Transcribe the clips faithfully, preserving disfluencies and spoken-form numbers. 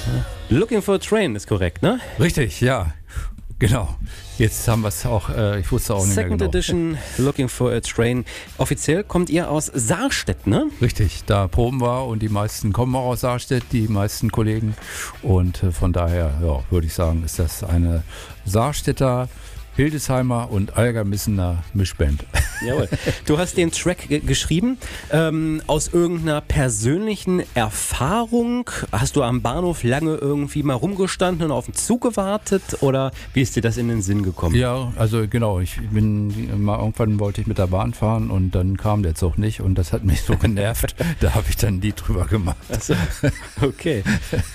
Looking for a Train ist korrekt, ne? Richtig, ja. Genau. Jetzt haben wir es auch, äh, ich wusste auch nicht Second mehr genau. Edition, Looking for a Train. Offiziell kommt ihr aus Sarstedt, ne? Richtig, da proben wir und die meisten kommen auch aus Sarstedt, die meisten Kollegen. Und äh, von daher, ja, würde ich sagen, ist das eine Sarstedter, Hildesheimer und Algermissener Mischband. Jawohl. Du hast den Track ge- geschrieben. Ähm, aus irgendeiner persönlichen Erfahrung? Hast du am Bahnhof lange irgendwie mal rumgestanden und auf den Zug gewartet? Oder wie ist dir das in den Sinn gekommen? Ja, also genau, ich bin mal irgendwann wollte ich mit der Bahn fahren und dann kam der Zug nicht und das hat mich so genervt. Da habe ich dann ein Lied drüber gemacht. Also, okay.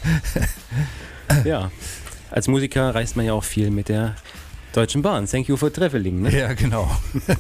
Ja, als Musiker reist man ja auch viel mit der Deutschen Bahn. Thank you for traveling, ne? Ja, genau.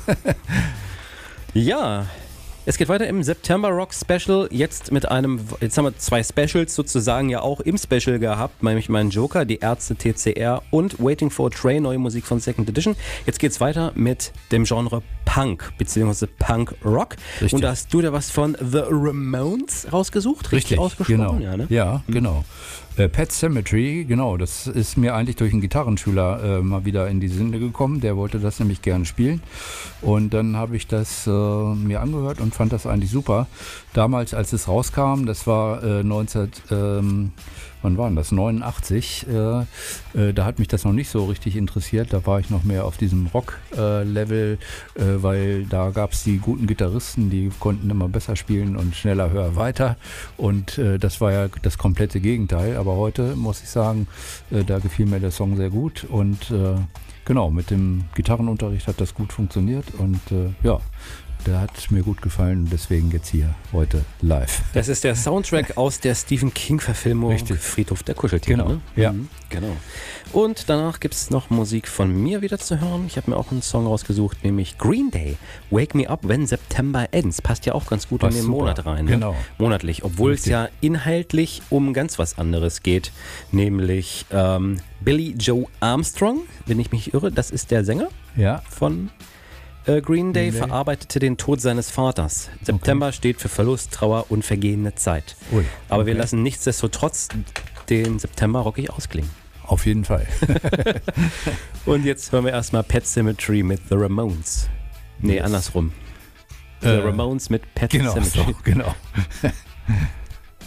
Ja, es geht weiter im September Rock Special. Jetzt mit einem, jetzt haben wir zwei Specials sozusagen ja auch im Special gehabt, nämlich meinen Joker, die Ärzte T C R und Waiting for a Train, neue Musik von Second Edition. Jetzt geht's weiter mit dem Genre Punk, beziehungsweise Punk Rock. Richtig. Und da hast du da was von The Ramones rausgesucht, richtig, Richtig, ausgesprochen? genau. Ja, ne? Ja, genau. Äh, Pet Sematary, genau, das ist mir eigentlich durch einen Gitarrenschüler äh, mal wieder in die Sinne gekommen. Der wollte das nämlich gerne spielen. Und dann habe ich das äh, mir angehört und fand das eigentlich super. Damals, als es rauskam, das war äh, neunzehn, ähm, wann war denn das? neunundachtzig. Äh, äh, da hat mich das noch nicht so richtig interessiert. Da war ich noch mehr auf diesem Rock-Level, äh, äh, weil da gab es die guten Gitarristen, die konnten immer besser spielen und schneller, höher, weiter. Und äh, das war ja das komplette Gegenteil. Aber heute muss ich sagen, äh, da gefiel mir der Song sehr gut. Und äh, genau, mit dem Gitarrenunterricht hat das gut funktioniert. Und äh, ja, der hat mir gut gefallen, deswegen jetzt hier heute live. Das ist der Soundtrack aus der Stephen King-Verfilmung Richtig. Friedhof der Kuscheltiere. Genau, Ne? ja. Mhm, genau. Und danach gibt es noch Musik von mir wieder zu hören. Ich habe mir auch einen Song rausgesucht, nämlich Green Day, Wake Me Up When September Ends. Passt ja auch ganz gut Passt in den super. Monat rein. Ne? Genau. Monatlich, obwohl Richtig. es ja inhaltlich um ganz was anderes geht, nämlich ähm, Billy Joe Armstrong, wenn ich mich nicht irre, das ist der Sänger Ja. von äh, Green Day, Green Day. verarbeitete den Tod seines Vaters. September steht für Verlust, Trauer und vergehende Zeit. Ui, Aber wir okay. lassen nichtsdestotrotz den September rockig ausklingen. Auf jeden Fall. Und jetzt hören wir erstmal Pet Sematary mit The Ramones. Nee, Yes. andersrum. The Äh, Ramones mit Pet Genau, Sematary. so, genau.